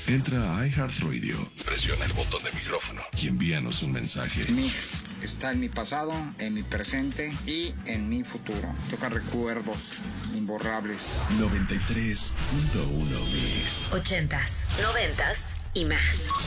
Entra a iHeartRadio, presiona el botón de micrófono y envíanos un mensaje. Mix está en mi pasado, en mi presente y en mi futuro. Toca recuerdos imborrables. 93.1 Mix. 80s, 90s y más.